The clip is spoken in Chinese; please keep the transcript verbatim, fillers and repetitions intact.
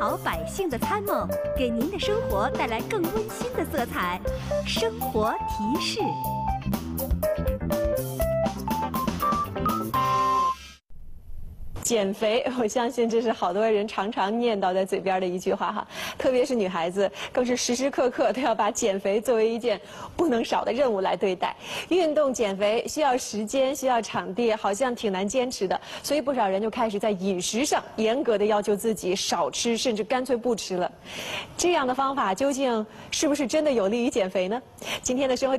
好百姓的参谋，给您的生活带来更温馨的色彩。生活提示。 减肥，我相信这是好多人常常念叨在嘴边的一句话哈，特别是女孩子，更是时时刻刻都要把减肥作为一件不能少的任务来对待。运动减肥需要时间，需要场地，好像挺难坚持的，所以不少人就开始在饮食上严格的要求自己少吃，甚至干脆不吃了。这样的方法究竟是不是真的有利于减肥呢？今天的生活